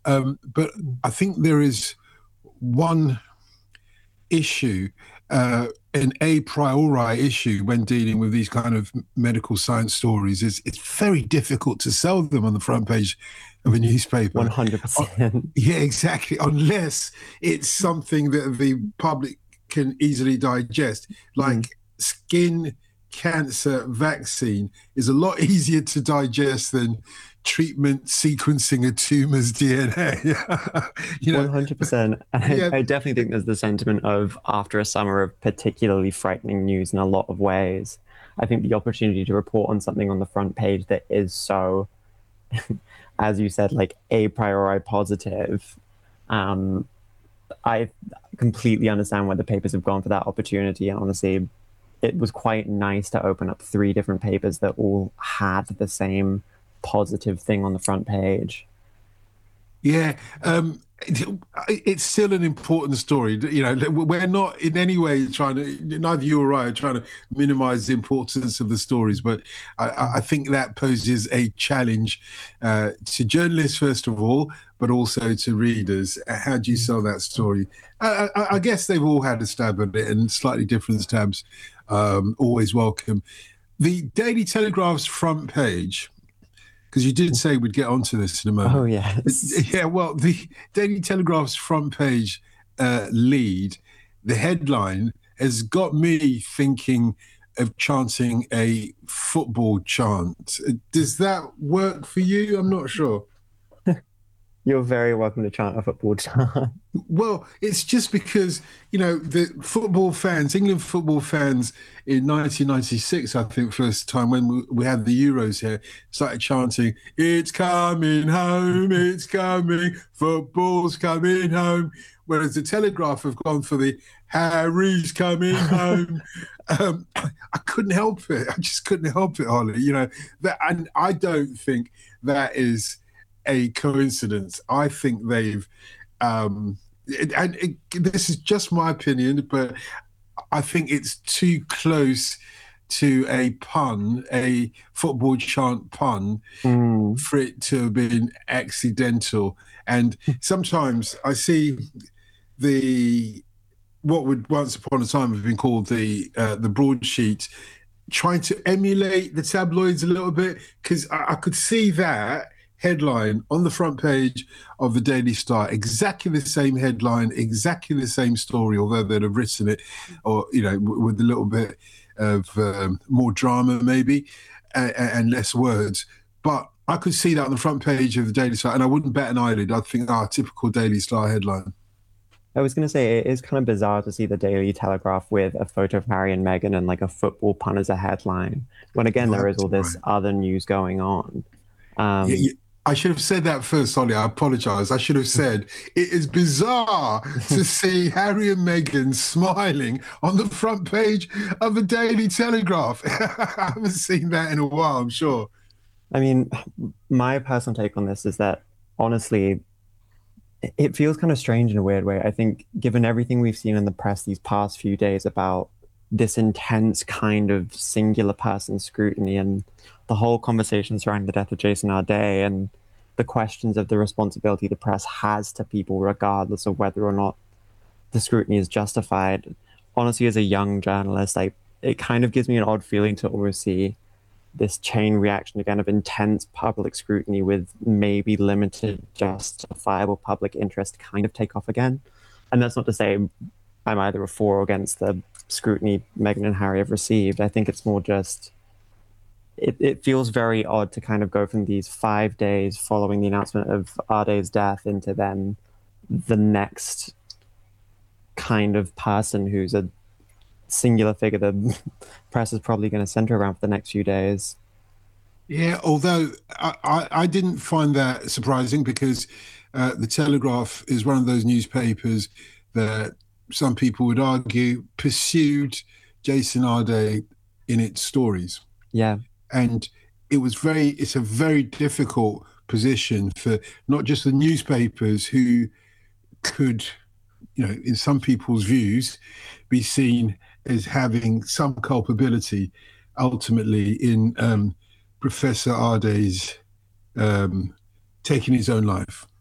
But I think there is one issue, an a priori issue when dealing with these kind of medical science stories is it's very difficult to sell them on the front page of a newspaper. 100%. Yeah, exactly. Unless it's something that the public can easily digest, Mm, like skin cancer vaccine is a lot easier to digest than treatment sequencing a tumor's DNA. you know, 100%. And yeah, I definitely think there's the sentiment of after a summer of particularly frightening news in a lot of ways. I think the opportunity to report on something on the front page that is so, as you said, like a priori positive. Um, I completely understand why the papers have gone for that opportunity. And honestly, it was quite nice to open up three different papers that all had the same positive thing on the front page. yeah, it's still an important story. You know, we're not in any way trying to, neither you or I are trying to minimize the importance of the stories, but I think that poses a challenge to journalists, first of all, but also to readers. How do you sell that story? I guess they've all had a stab at it, and slightly different stabs, always welcome. The Daily Telegraph's front page, because you did say we'd get onto this in a Oh, moment. yes. Yeah, well, the Daily Telegraph's front page lead, the headline, has got me thinking of chanting a football chant. Does that work for you? I'm not sure. You're very welcome to chant a football chant. Well, it's just because, the football fans, England football fans in 1996, I think, first time when we had the Euros here, started chanting, "It's coming home, it's coming, football's coming home." Whereas the Telegraph have gone for the "Harry's coming home." I couldn't help it. I just couldn't help it, Holly. And I don't think that is a coincidence. I think they've um, this is just my opinion, but I think it's too close to a pun, a football chant pun, Mm. for it to have been accidental. And sometimes I see the what would once upon a time have been called the broadsheet trying to emulate the tabloids a little bit, because I could see that headline on the front page of the Daily Star, exactly the same headline, exactly the same story, although they'd have written it, or with a little bit of more drama maybe, and less words. But I could see that on the front page of the Daily Star, and I wouldn't bat an eyelid. I'd think, typical Daily Star headline. I was going to say it is kind of bizarre to see the Daily Telegraph with a photo of Harry and Meghan and like a football pun as a headline, when again You're there is all absolutely this right. other news going on. Yeah, Um, yeah. I should have said that first, Ollie. I apologize. I should have said it is bizarre to see Harry and Meghan smiling on the front page of the Daily Telegraph. I haven't seen that in a while, I'm sure. I mean, my personal take on this is that honestly, it feels kind of strange in a weird way. I think, given everything we've seen in the press these past few days about this intense kind of singular person scrutiny and the whole conversation surrounding the death of Jason Arday and the questions of the responsibility the press has to people, regardless of whether or not the scrutiny is justified. Honestly, as a young journalist, it kind of gives me an odd feeling to always see this chain reaction again of intense public scrutiny with maybe limited justifiable public interest kind of take off again. And that's not to say I'm either for or against the scrutiny Meghan and Harry have received. I think it's more just it feels very odd to kind of go from these 5 days following the announcement of Arday's death into then the next kind of person who's a singular figure the press is probably going to center around for the next few days. Yeah, although I didn't find that surprising, because the Telegraph is one of those newspapers that some people would argue pursued Jason Arday in its stories. Yeah. And it's a very difficult position for not just the newspapers, who could, in some people's views, be seen as having some culpability ultimately in Professor Arday's um, taking his own life.